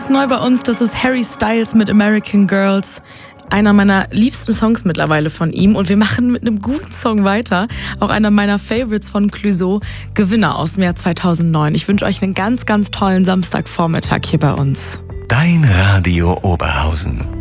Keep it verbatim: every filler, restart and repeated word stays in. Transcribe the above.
Ganz neu bei uns, das ist Harry Styles mit American Girls. Einer meiner liebsten Songs mittlerweile von ihm. Und wir machen mit einem guten Song weiter. Auch einer meiner Favorites von Clouseau, Gewinner aus dem Jahr zweitausendneun. Ich wünsche euch einen ganz, ganz tollen Samstagvormittag hier bei uns. Dein Radio Oberhausen.